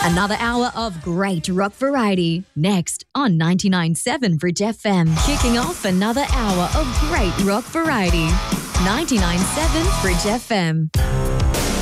Another hour of great rock variety next on 99.7 Bridge FM. Kicking off another hour of great rock variety. 99.7 Bridge FM.